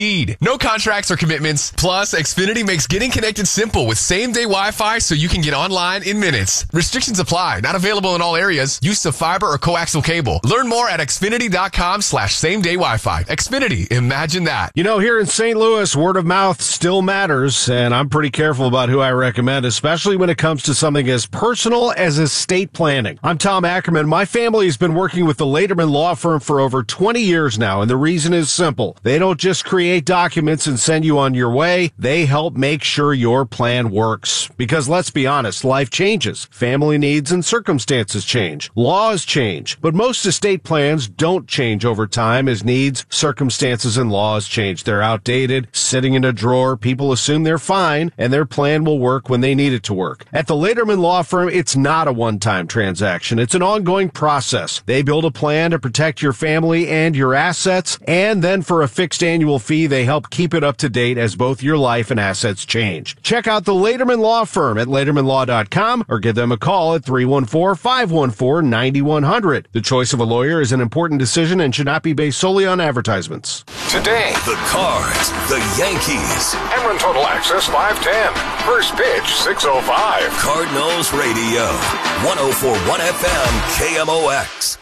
need. No contracts or commitments. Plus, Xfinity makes getting connected simple with same-day Wi-Fi so you can get online in minutes. Restrictions apply. Not available in all areas. Use of fiber or coaxial cable. Learn more at xfinity.com/same-day Wi-Fi. Xfinity. Imagine that. You know, here in St. Louis, word of mouth still matters, and I'm pretty careful about who I recommend, especially when it comes to something as personal as estate planning. I'm Tom Ackerman. My family has been working with the Lederman Law Firm for over 20 years now, and the reason is simple. They don't just create documents and send you on your way. They help make sure your plan works. Because let's be honest, life changes. Family needs and circumstances change. Laws change. But most estate plans don't change over time as needs, circumstances, and laws change. They're outdated, sitting in a drawer. People assume they're fine, and their plan will work when they need it to work. At the Lederman Law Firm, it's not a one-time transaction. It's an ongoing process. They build a plan to protect your family and your assets, and then for a fixed annual fee, they help keep it up to date as both your life and assets change. Check out the Lederman Law Firm at LedermanLaw.com or give them a call at 314-514-9100. The choice of a lawyer is an important decision and should not be based solely on advertisements. Today, The Cards, the Yankees, Emeren Total Access 510. First pitch 6:05. Cardinals Radio, 104.1 FM, KMOX.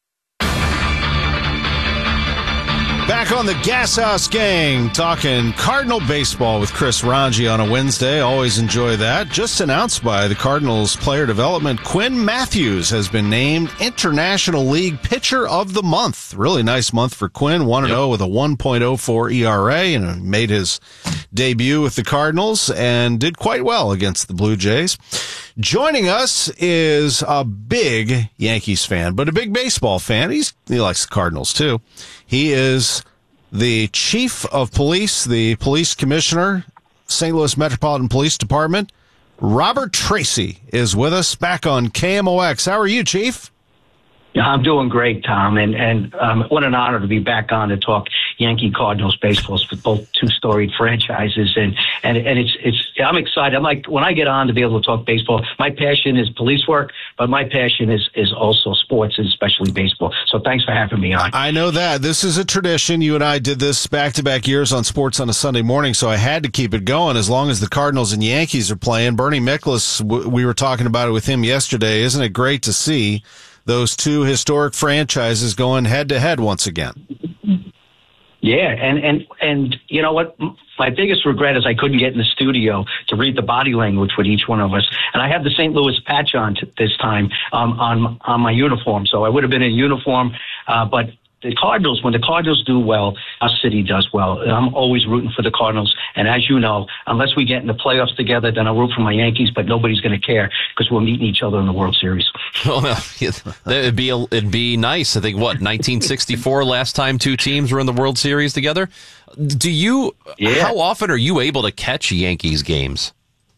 Back on the Gas House Gang, talking Cardinal baseball with Chris Ranji on a Wednesday. Always enjoy that. Just announced by the Cardinals player development, Quinn Matthews has been named International League Pitcher of the Month. Really nice month for Quinn, 1-0 with a 1.04 ERA, and made his debut with the Cardinals and did quite well against the Blue Jays. Joining us is a big Yankees fan, but a big baseball fan. He likes the Cardinals too. He is the chief of police, the police commissioner, St. Louis Metropolitan Police Department. Robert Tracy is with us back on KMOX. How are you, Chief? Yeah, I'm doing great, Tom, and what an honor to be back on to talk Yankee Cardinals baseball for both two storied franchises, and it's I'm excited. I'm like, when I get on to be able to talk baseball, my passion is police work, but my passion is also sports, and especially baseball. So thanks for having me on. I know that this is a tradition. You and I did this back-to-back years on Sports on a Sunday morning, so I had to keep it going as long as the Cardinals and Yankees are playing. Bernie Miklasz, we were talking about it with him yesterday. Isn't it great to see those two historic franchises going head-to-head once again? Yeah, and you know what? My biggest regret is I couldn't get in the studio to read the body language with each one of us. And I have the St. Louis patch on this time on my uniform, so I would have been in uniform, but the Cardinals, when the Cardinals do well, our city does well. I'm always rooting for the Cardinals. And as you know, unless we get in the playoffs together, then I'll root for my Yankees, but nobody's going to care because we're meeting each other in the World Series. Well, no, it'd be nice. I think, 1964 last time two teams were in the World Series together? How often are you able to catch Yankees games?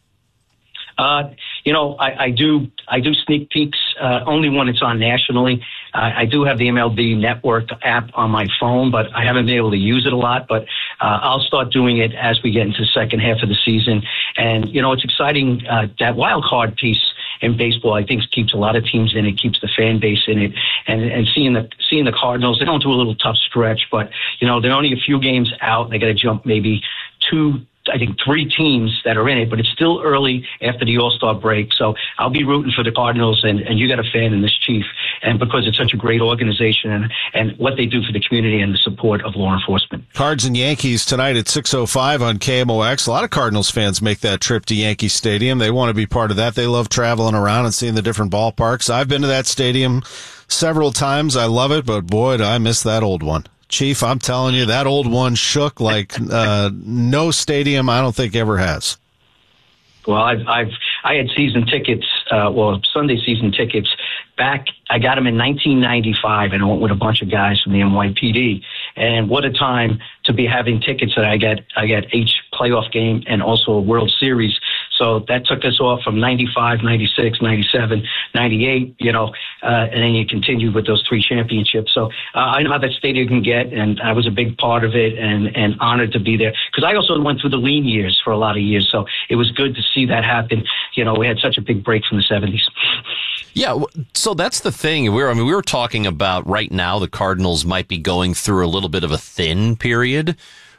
I do sneak peeks only when it's on nationally. I do have the MLB Network app on my phone, but I haven't been able to use it a lot. But I'll start doing it as we get into the second half of the season. And, it's exciting. That wild card piece in baseball, I think, keeps a lot of teams in it, keeps the fan base in it. And seeing the Cardinals, they don't do a little tough stretch, but, they're only a few games out. They got to jump maybe three teams that are in it, but it's still early after the All-Star break. So I'll be rooting for the Cardinals, and you got a fan in this, Chief, and because it's such a great organization and what they do for the community and the support of law enforcement. Cards and Yankees tonight at 6:05 on KMOX. A lot of Cardinals fans make that trip to Yankee Stadium. They want to be part of that. They love traveling around and seeing the different ballparks. I've been to that stadium several times. I love it, but boy, do I miss that old one. Chief, I'm telling you, that old one shook like no stadium I don't think ever has. Well, I had season tickets, Sunday season tickets back. I got them in 1995, and I went with a bunch of guys from the NYPD. And what a time to be having tickets that I get each playoff game and also a World Series. So that took us off from 95, 96, 97, 98, and then you continue with those three championships. So I know how that stadium can get, and I was a big part of it and honored to be there. Because I also went through the lean years for a lot of years, so it was good to see that happen. We had such a big break from the 70s. Yeah, so that's the thing. We were talking about right now the Cardinals might be going through a little bit of a thin period.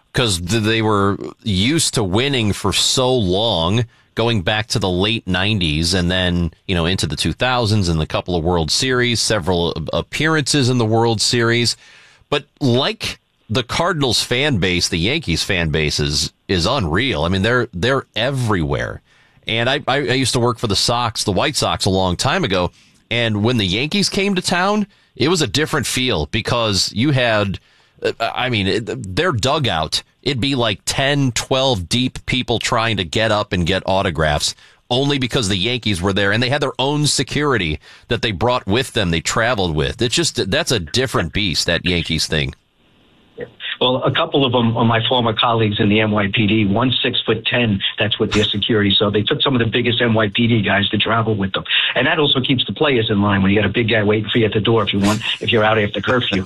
because they were used to winning for so long, going back to the late 90s and then, into the 2000s and a couple of World Series, several appearances in the World Series. But like the Cardinals fan base, the Yankees fan base is unreal. I mean, they're everywhere. And I used to work for the White Sox a long time ago. And when the Yankees came to town, it was a different feel because you had, their dugout, it'd be like 10, 12 deep people trying to get up and get autographs only because the Yankees were there and they had their own security that they brought with them, they traveled with. That's a different beast, that Yankees thing. Well, a couple of them are my former colleagues in the NYPD. One's 6'10". That's what their security. So they took some of the biggest NYPD guys to travel with them, and that also keeps the players in line when you got a big guy waiting for you at the door if you're out after curfew.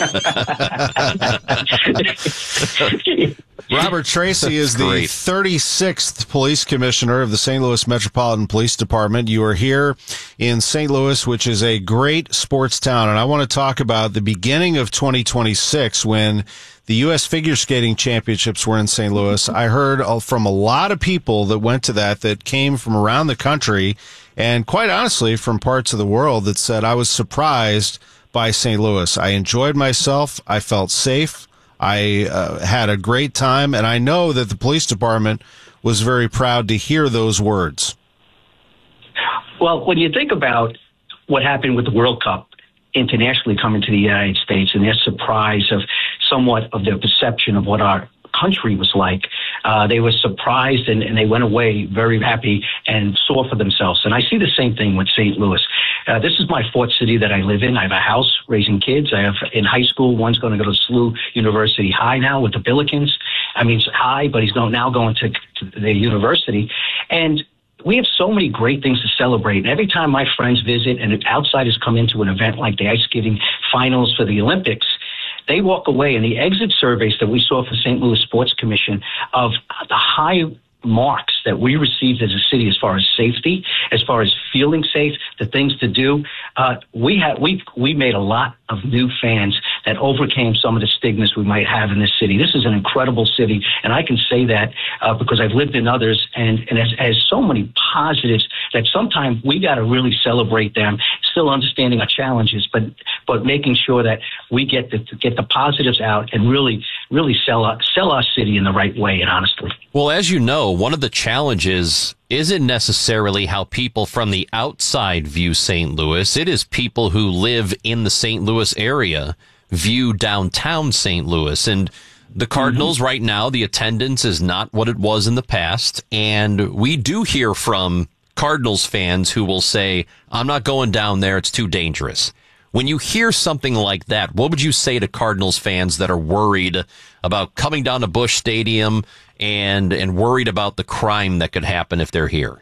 Robert Tracy is the 36th police commissioner of the St. Louis Metropolitan Police Department. You are here in St. Louis, which is a great sports town, and I want to talk about the beginning of 2026 when the U.S. Figure Skating Championships were in St. Louis. I heard from a lot of people that went to that came from around the country and quite honestly from parts of the world that said, I was surprised by St. Louis. I enjoyed myself. I felt safe. I had a great time. And I know that the police department was very proud to hear those words. Well, when you think about what happened with the World Cup internationally coming to the United States and their surprise of somewhat of their perception of what our country was like, they were surprised and they went away very happy and saw for themselves. And I see the same thing with St. Louis. This is my fourth city that I live in. I have a house raising kids. I have in high school, one's going to go to SLU University High now with the Billikens. I mean, it's high, but he's now going to the university. And we have so many great things to celebrate. And every time my friends visit and outsiders come into an event like the ice skating finals for the Olympics, they walk away, and the exit surveys that we saw for St. Louis Sports Commission of the high marks that we received as a city as far as safety, as far as feeling safe, the things to do. We made a lot of new fans that overcame some of the stigmas we might have in this city. This is an incredible city, and I can say that because I've lived in others, and it has so many positives that sometimes we got to really celebrate them, still understanding our challenges, but making sure that we get the positives out and really sell our city in the right way and honestly. Well, as you know, one of the challenges isn't necessarily how people from the outside view St. Louis. It is people who live in the St. Louis area view downtown St. Louis. And the Cardinals right now, the attendance is not what it was in the past. And we do hear from Cardinals fans who will say, I'm not going down there. It's too dangerous. When you hear something like that, what would you say to Cardinals fans that are worried about coming down to Busch Stadium and worried about the crime that could happen if they're here?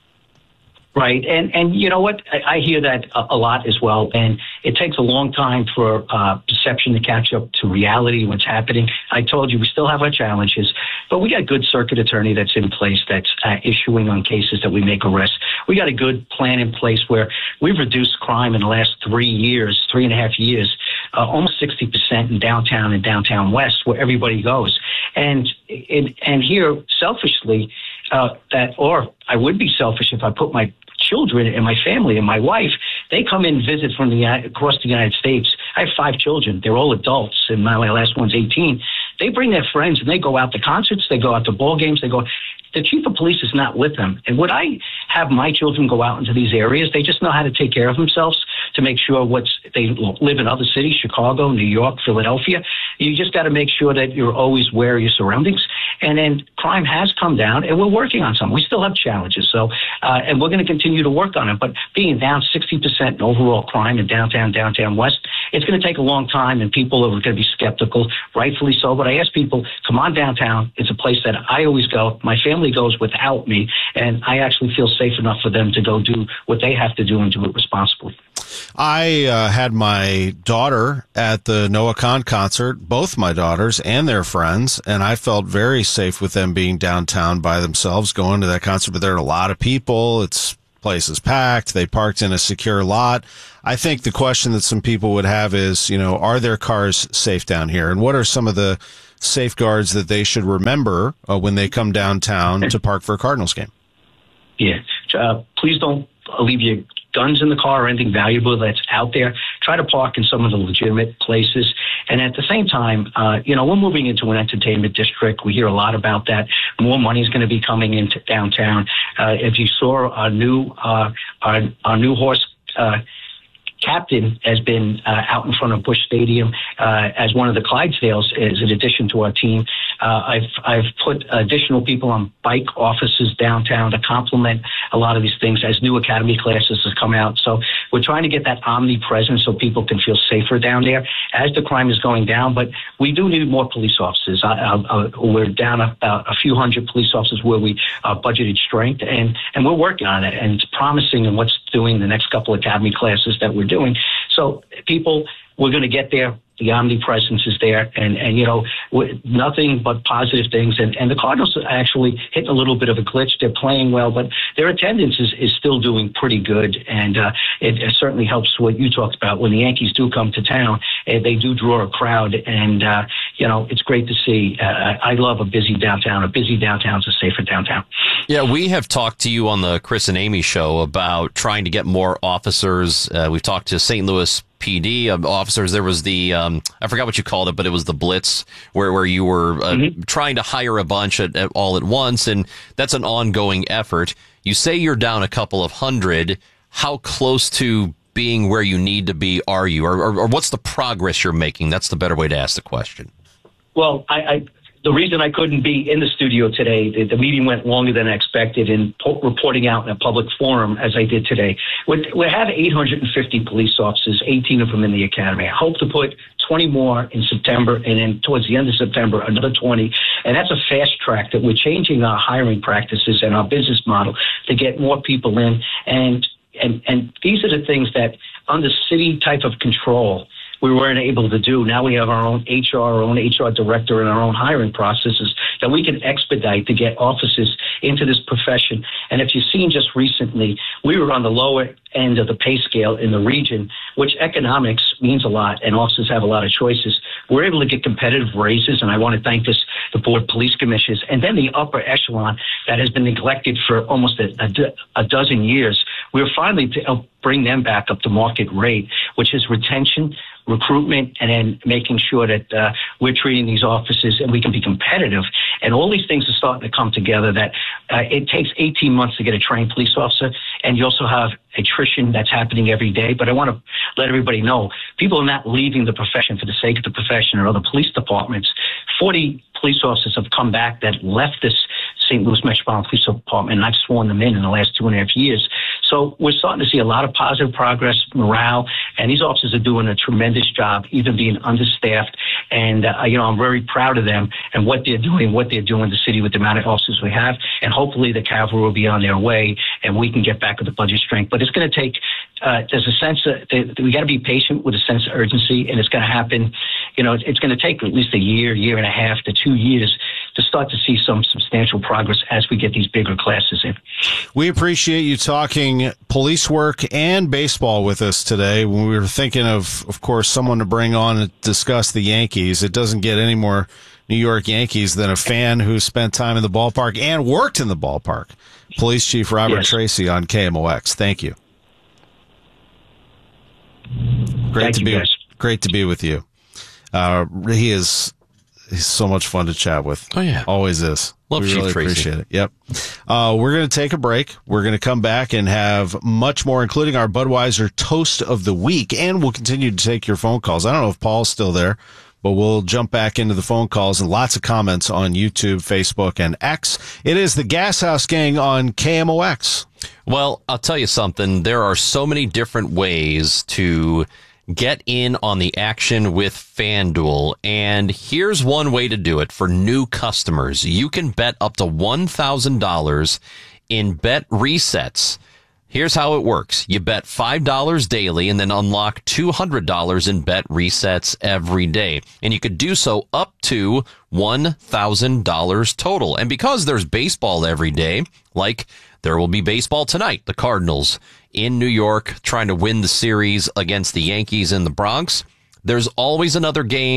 Right. And you know what? I hear that a lot as well. And it takes a long time for perception to catch up to reality, what's happening. I told you we still have our challenges, but we got a good circuit attorney that's in place that's issuing on cases that we make arrests. We got a good plan in place where we've reduced crime in the last 3.5 years, almost 60% in downtown and downtown west where everybody goes. And here, selfishly, or I would be selfish if I put my children and my family and my wife, they come in and visit from across the United States. I have 5 children. They're all adults, and my last one's 18. They bring their friends, and they go out to concerts. They go out to ball games. The chief of police is not with them. And would I have my children go out into these areas? They just know how to take care of themselves to make sure they live in other cities, Chicago, New York, Philadelphia. You just got to make sure that you're always aware of your surroundings. And then crime has come down, and we're working on some. We still have challenges, and we're going to continue to work on it. But being down 60% in overall crime in downtown west, it's going to take a long time, and people are going to be skeptical, rightfully so. But I ask people, come on downtown. It's a place that I always go. My family goes without me, and I actually feel safe enough for them to go do what they have to do and do it responsibly. I had my daughter at the Noah Kahn concert, both my daughters and their friends, and I felt very safe with them being downtown by themselves going to that concert. But there are a lot of people. It's place is packed. They parked in a secure lot. I think the question that some people would have is, are their cars safe down here? And what are some of the safeguards that they should remember when they come downtown to park for a Cardinals game? Yeah. Please don't leave your guns in the car or anything valuable that's out there. Try to park in some of the legitimate places. And at the same time, we're moving into an entertainment district. We hear a lot about that. More money is going to be coming into downtown. If you saw our new horse captain has been out in front of Busch Stadium as one of the Clydesdales as an addition to our team. I've put additional people on bike offices downtown to complement a lot of these things as new academy classes have come out. So we're trying to get that omnipresence so people can feel safer down there as the crime is going down. But we do need more police officers. We're down about a few hundred police officers where we budgeted strength, and we're working on it. And it's promising in what's doing the next couple of academy classes that we're doing. So people, we're going to get there. The omnipresence is there, and nothing but positive things. And the Cardinals are actually hitting a little bit of a glitch. They're playing well, but their attendance is still doing pretty good. And it certainly helps what you talked about. When the Yankees do come to town, they do draw a crowd. And, it's great to see. I love a busy downtown. A busy downtown is a safer downtown. Yeah, we have talked to you on the Chris and Amy show about trying to get more officers. We've talked to St. Louis PD officers. There was the I forgot what you called it, but it was the Blitz where you were trying to hire a bunch all at once, and that's an ongoing effort. You say you're down a couple of hundred. How close to being where you need to be are you, or what's the progress you're making? That's the better way to ask the question. Well, the reason I couldn't be in the studio today, the meeting went longer than I expected, and reporting out in a public forum as I did today. We have 850 police officers, 18 of them in the academy. I hope to put 20 more in September, and then towards the end of September, another 20. And that's a fast track that we're changing our hiring practices and our business model to get more people in. And these are the things that under city type of control we weren't able to do. Now we have our own HR director, and our own hiring processes that we can expedite to get officers into this profession. And if you've seen just recently, we were on the lower end of the pay scale in the region, which economics means a lot, and officers have a lot of choices. We're able to get competitive raises, and I want to thank the Board of Police Commissioners, and then the upper echelon that has been neglected for almost a dozen years. We're finally to bring them back up to market rate, which is retention, recruitment, and then making sure that we're treating these officers and we can be competitive. And all these things are starting to come together that it takes 18 months to get a trained police officer, and you also have attrition that's happening every day. But I want to let everybody know, people are not leaving the profession for the sake of the profession or other police departments. 40 police officers have come back that left this St. Louis Metropolitan Police Department, and I've sworn them in the last 2.5 years. So we're starting to see a lot of positive progress, morale, and these officers are doing a tremendous job, even being understaffed. And, I'm very proud of them and what they're doing in the city with the amount of officers we have. And hopefully the cavalry will be on their way and we can get back with the budget strength. But it's going to take, there's a sense that we got to be patient with a sense of urgency, and it's going to happen. It's going to take at least a year and a half to 2 years to start to see some substantial progress as we get these bigger classes in. We appreciate you talking police work and baseball with us today. When we were thinking of course, someone to bring on and discuss the Yankees, it doesn't get any more New York Yankees than a fan who spent time in the ballpark and worked in the ballpark. Police Chief Robert Tracy on KMOX. Thank you. Great to be with you. He's so much fun to chat with. Oh, yeah. Always is. Love we Chief really Tracy. Appreciate it. Yep. We're going to take a break. We're going to come back and have much more, including our Budweiser Toast of the Week, and we'll continue to take your phone calls. I don't know if Paul's still there, but we'll jump back into the phone calls and lots of comments on YouTube, Facebook, and X. It is the Gas House Gang on KMOX. Well, I'll tell you something. There are so many different ways to get in on the action with FanDuel, and here's one way to do it for new customers. You can bet up to $1,000 in bet resets. Here's how it works. You bet $5 daily and then unlock $200 in bet resets every day. And you could do so up to $1,000 total. And because there's baseball every day, like there will be baseball tonight, the Cardinals in New York trying to win the series against the Yankees in the Bronx, there's always another game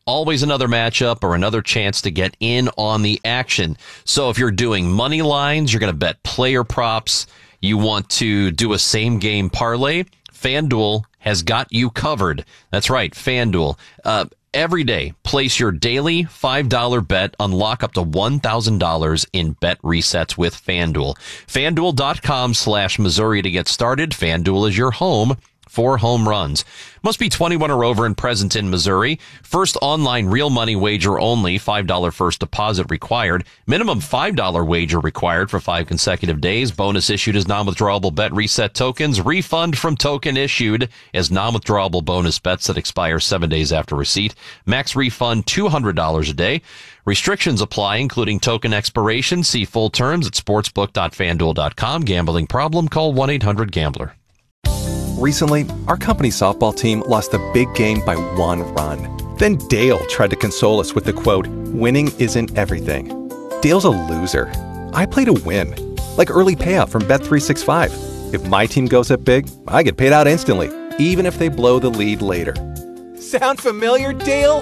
always another matchup or another chance to get in on the action. So if you're doing money lines, you're going to bet player props, you want to do a same game parlay, FanDuel has got you covered. That's right, FanDuel. Every day, place your daily $5 bet, unlock up to $1,000 in bet resets with FanDuel. FanDuel.com/Missouri to get started. FanDuel is your home for home runs. Must be 21 or over and present in Missouri. First online real money wager only. $5 first deposit required. Minimum $5 wager required for 5 consecutive days. Bonus issued as non-withdrawable bet reset tokens. Refund from token issued as non-withdrawable bonus bets that expire 7 days after receipt. Max refund $200 a day. Restrictions apply, including token expiration. See full terms at sportsbook.fanduel.com. Gambling problem? Call 1-800-GAMBLER. Recently, our company's softball team lost a big game by 1 run. Then Dale tried to console us with the quote, "Winning isn't everything." Dale's a loser. I play to win. Like early payout from Bet365. If my team goes up big, I get paid out instantly, even if they blow the lead later. Sound familiar, Dale?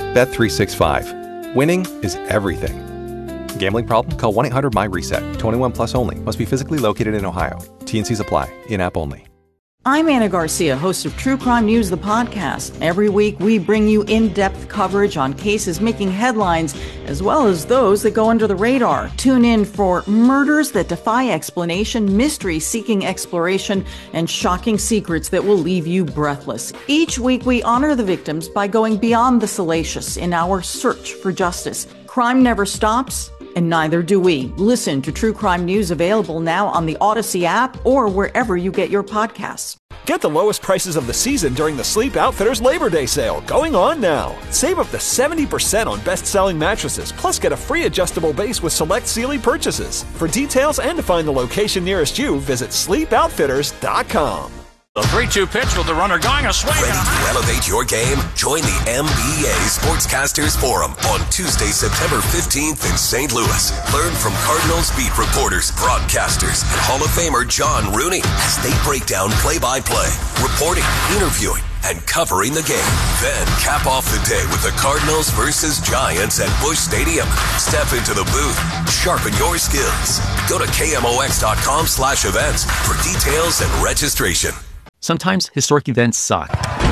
Bet365. Winning is everything. Gambling problem? Call 1-800-MY-RESET. 21 plus only. Must be physically located in Ohio. T&Cs apply. In-app only. I'm Anna Garcia, host of True Crime News, the podcast. Every week, we bring you in-depth coverage on cases making headlines, as well as those that go under the radar. Tune in for murders that defy explanation, mysteries seeking exploration, and shocking secrets that will leave you breathless. Each week, we honor the victims by going beyond the salacious in our search for justice. Crime never stops, and neither do we. Listen to True Crime News, available now on the Odyssey app or wherever you get your podcasts. Get the lowest prices of the season during the Sleep Outfitters Labor Day sale, going on now. Save up to 70% on best-selling mattresses, plus get a free adjustable base with select Sealy purchases. For details and to find the location nearest you, visit sleepoutfitters.com. The 3-2 pitch with the runner going a swing. Ready to elevate your game? Join the NBA Sportscasters Forum on Tuesday, September 15th in St. Louis. Learn from Cardinals beat reporters, broadcasters, and Hall of Famer John Rooney as they break down play-by-play, reporting, interviewing, and covering the game. Then cap off the day with the Cardinals versus Giants at Busch Stadium. Step into the booth. Sharpen your skills. Go to KMOX.com/events for details and registration. Sometimes historic events suck.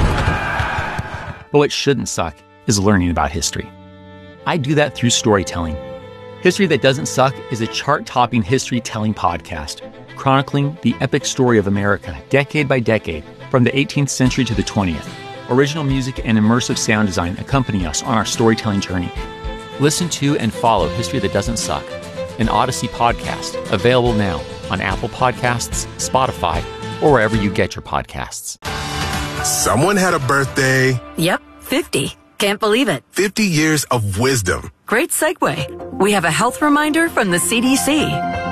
But what shouldn't suck is learning about history. I do that through storytelling. History That Doesn't Suck is a chart-topping history-telling podcast, chronicling the epic story of America, decade by decade, from the 18th century to the 20th. Original music and immersive sound design accompany us on our storytelling journey. Listen to and follow History That Doesn't Suck, an Odyssey podcast, available now on Apple Podcasts, Spotify, or wherever you get your podcasts. Someone had a birthday. Yep, 50. Can't believe it. 50 years of wisdom. Great segue. We have a health reminder from the CDC.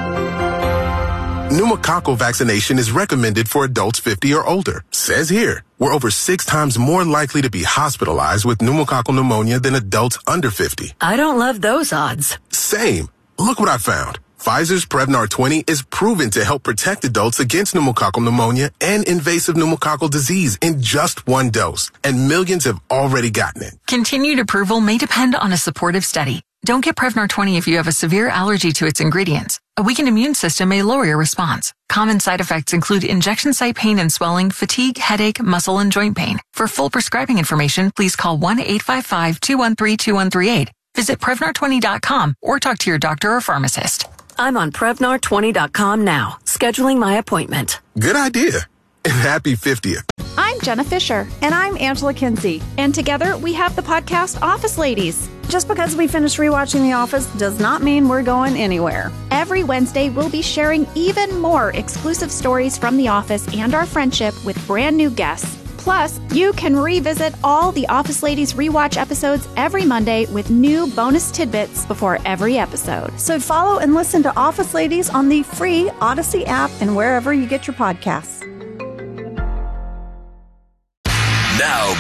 Pneumococcal vaccination is recommended for adults 50 or older. Says here, we're over 6 times more likely to be hospitalized with pneumococcal pneumonia than adults under 50. I don't love those odds. Same. Look what I found. Pfizer's Prevnar 20 is proven to help protect adults against pneumococcal pneumonia and invasive pneumococcal disease in just 1 dose, and millions have already gotten it. Continued approval may depend on a supportive study. Don't get Prevnar 20 if you have a severe allergy to its ingredients. A weakened immune system may lower your response. Common side effects include injection site pain and swelling, fatigue, headache, muscle, and joint pain. For full prescribing information, please call 1-855-213-2138. Visit Prevnar20.com or talk to your doctor or pharmacist. I'm on Prevnar20.com now, scheduling my appointment. Good idea. And happy 50th. I'm Jenna Fisher. And I'm Angela Kinsey. And together we have the podcast Office Ladies. Just because we finished rewatching The Office does not mean we're going anywhere. Every Wednesday, we'll be sharing even more exclusive stories from The Office and our friendship with brand new guests. Plus, you can revisit all the Office Ladies rewatch episodes every Monday with new bonus tidbits before every episode. So follow and listen to Office Ladies on the free Odyssey app and wherever you get your podcasts. Now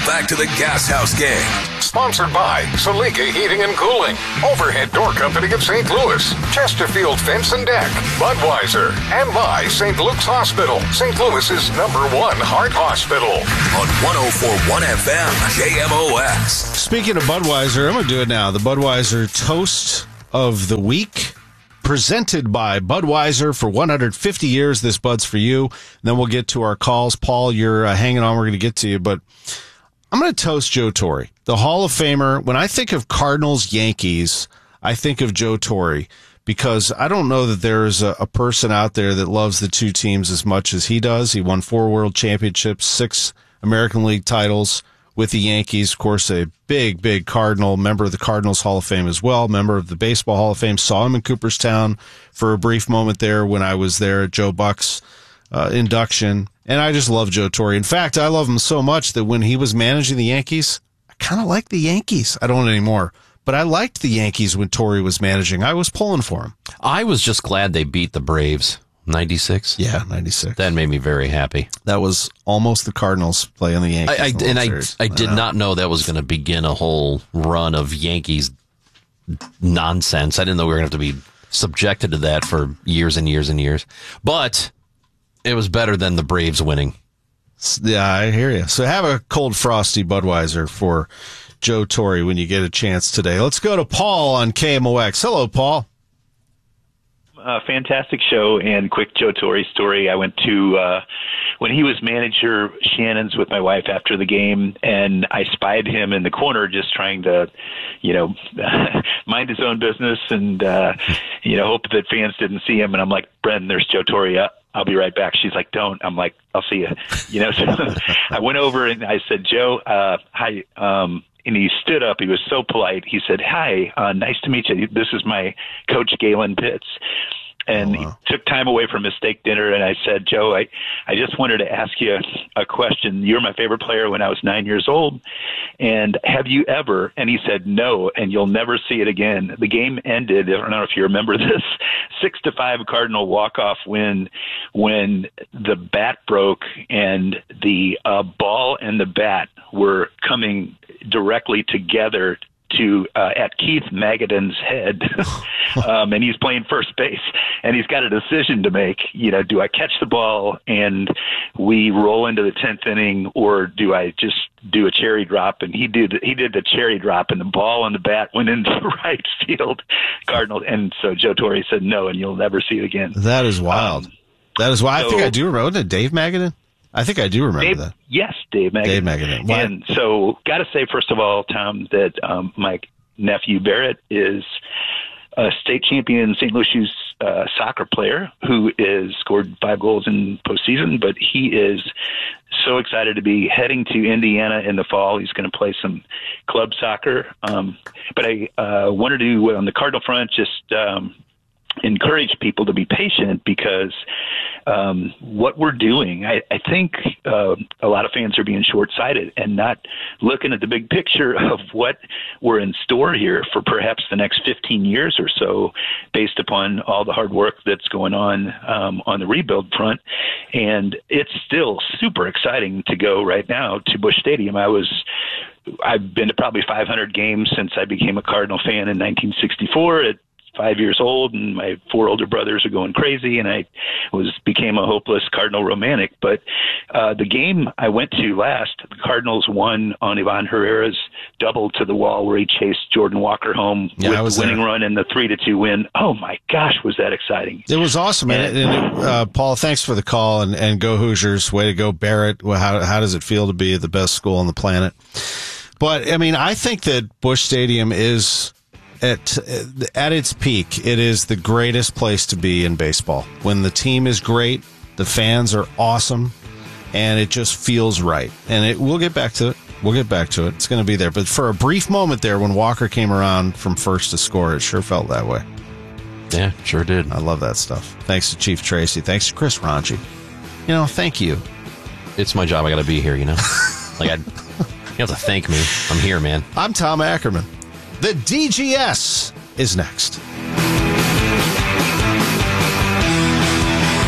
back to the Gas House Gang. Sponsored by Salika Heating and Cooling, Overhead Door Company of St. Louis, Chesterfield Fence and Deck, Budweiser, and by St. Luke's Hospital, St. Louis's #1 heart hospital. On 104.1 FM, KMOX. Speaking of Budweiser, I'm going to do it now. The Budweiser Toast of the Week, presented by Budweiser for 150 years. This Bud's for you. And then we'll get to our calls. Paul, you're hanging on. We're going to get to you. But I'm going to toast Joe Torre, the Hall of Famer. When I think of Cardinals, Yankees, I think of Joe Torre, because I don't know that there is a person out there that loves the two teams as much as he does. He won 4 World Championships, 6 American League titles with the Yankees. Of course, a big Cardinal, member of the Cardinals Hall of Fame as well, member of the Baseball Hall of Fame. Saw him in Cooperstown for a brief moment there when I was there at Joe Buck's induction. And I just love Joe Torre. In fact, I love him so much that when he was managing the Yankees, I kind of liked the Yankees. I don't anymore, but I liked the Yankees when Torre was managing. I was pulling for him. I was just glad they beat the Braves. 96? Yeah, 96. That made me very happy. That was almost the Cardinals playing the Yankees. I did not know that was going to begin a whole run of Yankees nonsense. I didn't know we were going to have to be subjected to that for years and years and years. But it was better than the Braves winning. Yeah, I hear you. So have a cold, frosty Budweiser for Joe Torre when you get a chance today. Let's go to Paul on KMOX. Hello, Paul. Fantastic show and quick Joe Torre story. I went to, when he was manager, Shannon's with my wife after the game, and I spied him in the corner just trying to, mind his own business and, hope that fans didn't see him. And I'm like, Brendan, there's Joe Torre. I'll be right back. She's like, don't. I'm like, I'll see you. So I went over and I said, Joe, hi. And he stood up. He was so polite. He said, hi, nice to meet you. This is my coach, Galen Pitts. And he took time away from his steak dinner. And I said, Joe, I just wanted to ask you a question. You're my favorite player when I was 9 years old. And have you ever, and he said, no, and you'll never see it again. The game ended, I don't know if you remember this, 6-5 Cardinal walk-off win when the bat broke and the ball and the bat were coming directly together to at Keith Magadan's head, and he's playing first base, and he's got a decision to make. Do I catch the ball and we roll into the 10th inning, or do I just do a cherry drop? And he did the cherry drop, and the ball and the bat went into right field, Cardinals. And so Joe Torre said no, and you'll never see it again. That is wild. That is wild. I think I do remember. Wasn't it Dave Magadan? I think I do remember that. Yes, Dave Magadan. Dave Magadan. And so, got to say, first of all, Tom, that my nephew Barrett is a state champion St. Louis Shoes soccer player who is scored 5 goals in postseason, but he is so excited to be heading to Indiana in the fall. He's going to play some club soccer. But I wanted to, on the Cardinal front, just encourage people to be patient, because what we're doing, I think a lot of fans are being short-sighted and not looking at the big picture of what we're in store here for perhaps the next 15 years or so, based upon all the hard work that's going on the rebuild front. And it's still super exciting to go right now to Busch Stadium. I've been to probably 500 games since I became a Cardinal fan in 1964 at 5 years old, and my 4 older brothers are going crazy, and I became a hopeless Cardinal romantic. But the game I went to last, the Cardinals won on Ivan Herrera's double to the wall where he chased Jordan Walker home with the winning run and the 3-2 win. Oh my gosh, was that exciting! It was awesome. And Paul, thanks for the call, and go Hoosiers. Way to go, Barrett. How does it feel to be the best school on the planet? But I mean, I think that Busch Stadium is, at its peak, it is the greatest place to be in baseball. When the team is great, the fans are awesome, and it just feels right. And we'll get back to it. It's going to be there. But for a brief moment there, when Walker came around from first to score, it sure felt that way. Yeah, sure did. I love that stuff. Thanks to Chief Tracy. Thanks to Chris Ranchi. Thank you. It's my job. I got to be here, You have to thank me. I'm here, man. I'm Tom Ackerman. The DGS is next.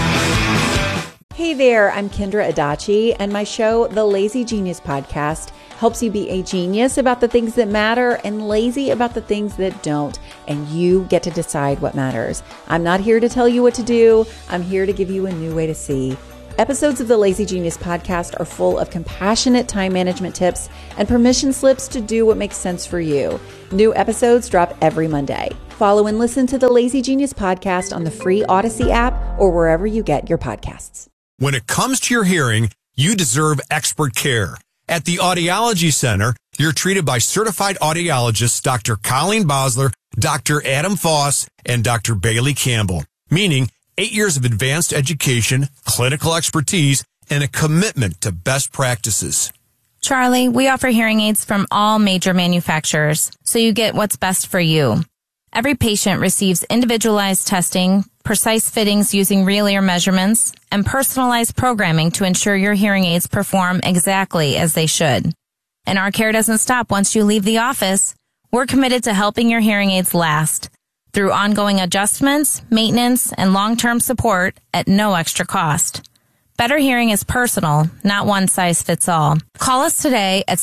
Hey there, I'm Kendra Adachi, and my show, The Lazy Genius Podcast, helps you be a genius about the things that matter and lazy about the things that don't. And you get to decide what matters. I'm not here to tell you what to do. I'm here to give you a new way to see. Episodes of the Lazy Genius podcast are full of compassionate time management tips and permission slips to do what makes sense for you. New episodes drop every Monday. Follow and listen to the Lazy Genius podcast on the free Odyssey app or wherever you get your podcasts. When it comes to your hearing, you deserve expert care. At the Audiology Center, you're treated by certified audiologists Dr. Colleen Bosler, Dr. Adam Foss, and Dr. Bailey Campbell, meaning 8 years of advanced education, clinical expertise, and a commitment to best practices. Charlie, we offer hearing aids from all major manufacturers, so you get what's best for you. Every patient receives individualized testing, precise fittings using real ear measurements, and personalized programming to ensure your hearing aids perform exactly as they should. And our care doesn't stop once you leave the office. We're committed to helping your hearing aids last through ongoing adjustments, maintenance, and long-term support at no extra cost. Better hearing is personal, not one size fits all. Call us today at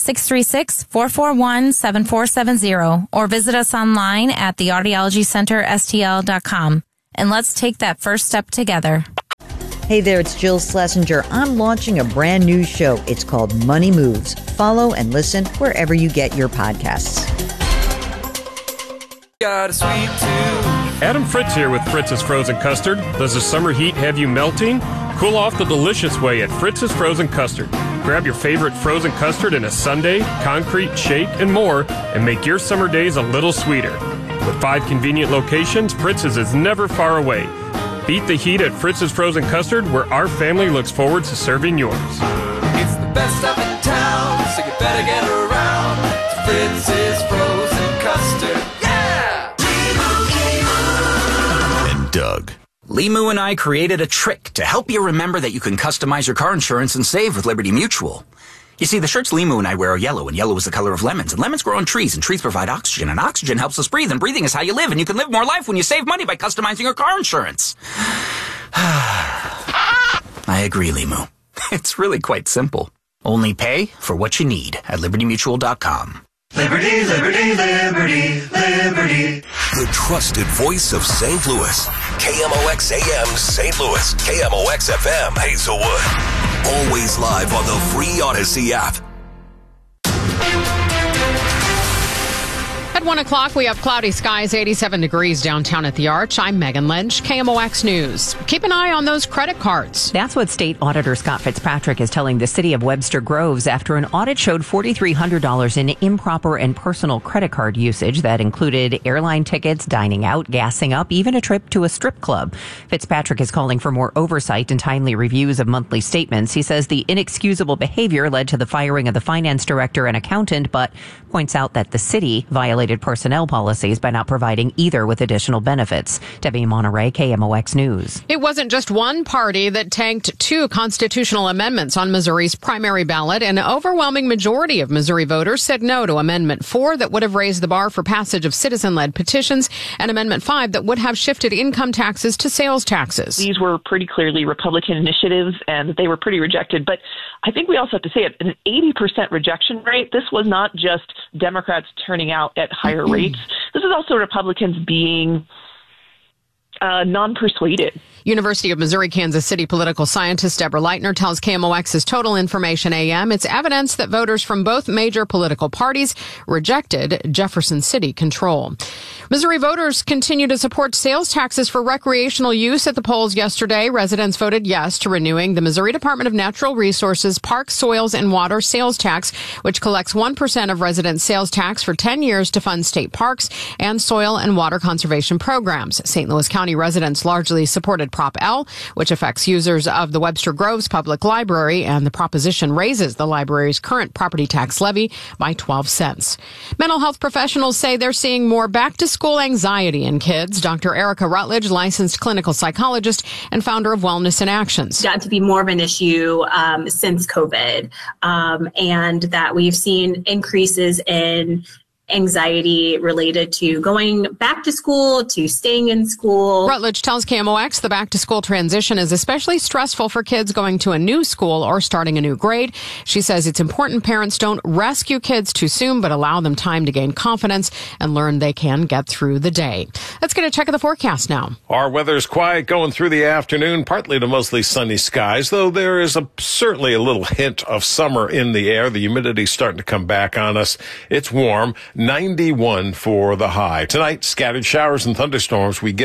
636-441-7470 or visit us online at theaudiologycenterstl.com. And let's take that first step together. Hey there, it's Jill Schlesinger. I'm launching a brand new show. It's called Money Moves. Follow and listen wherever you get your podcasts. Got a sweet tooth. Adam Fritz here with Fritz's Frozen Custard. Does the summer heat have you melting? Cool off the delicious way at Fritz's Frozen Custard. Grab your favorite frozen custard in a sundae, concrete, shake, and more, and make your summer days a little sweeter. With 5 convenient locations, Fritz's is never far away. Beat the heat at Fritz's Frozen Custard, where our family looks forward to serving yours. It's the best stuff in town, so you better get around to Fritz's Frozen Custard. Doug. Limu and I created a trick to help you remember that you can customize your car insurance and save with Liberty Mutual. You see, the shirts Limu and I wear are yellow, and yellow is the color of lemons, and lemons grow on trees, and trees provide oxygen, and oxygen helps us breathe, and breathing is how you live, and you can live more life when you save money by customizing your car insurance. I agree, Limu. It's really quite simple. Only pay for what you need at libertymutual.com. Liberty, liberty, liberty, liberty. The trusted voice of St. Louis. KMOX AM St. Louis. KMOX FM Hazelwood. Always live on the free Odyssey app. At 1 o'clock, we have cloudy skies, 87 degrees downtown at the Arch. I'm Megan Lynch, KMOX News. Keep an eye on those credit cards. That's what State Auditor Scott Fitzpatrick is telling the city of Webster Groves after an audit showed $4,300 in improper and personal credit card usage that included airline tickets, dining out, gassing up, even a trip to a strip club. Fitzpatrick is calling for more oversight and timely reviews of monthly statements. He says the inexcusable behavior led to the firing of the finance director and accountant, but points out that the city violated personnel policies by not providing either with additional benefits. Debbie Monterey, KMOX News. It wasn't just one party that tanked 2 constitutional amendments on Missouri's primary ballot. An overwhelming majority of Missouri voters said no to Amendment 4 that would have raised the bar for passage of citizen-led petitions, and Amendment 5 that would have shifted income taxes to sales taxes. These were pretty clearly Republican initiatives, and they were pretty rejected. But I think we also have to say it, an 80% rejection rate. This was not just Democrats turning out at higher rates. This is also Republicans being non-persuaded. University of Missouri-Kansas City political scientist Deborah Leitner tells KMOX's Total Information AM it's evidence that voters from both major political parties rejected Jefferson City control. Missouri voters continue to support sales taxes for recreational use. At the polls yesterday, residents voted yes to renewing the Missouri Department of Natural Resources Park, Soils, and Water sales tax, which collects 1% of resident sales tax for 10 years to fund state parks and soil and water conservation programs. St. Louis County residents largely supported Prop L, which affects users of the Webster Groves Public Library, and the proposition raises the library's current property tax levy by 12 cents. Mental health professionals say they're seeing more back-to-school anxiety in kids. Dr. Erica Rutledge, licensed clinical psychologist and founder of Wellness in Actions. It's gotten to be more of an issue since COVID, and that we've seen increases in anxiety related to going back to school, to staying in school. Rutledge tells KMOX the back-to-school transition is especially stressful for kids going to a new school or starting a new grade. She says it's important parents don't rescue kids too soon, but allow them time to gain confidence and learn they can get through the day. Let's get a check of the forecast now. Our weather's quiet going through the afternoon, partly to mostly sunny skies, though there is certainly a little hint of summer in the air. The humidity's starting to come back on us. It's warm, 91 for the high. Tonight, scattered showers and thunderstorms. We get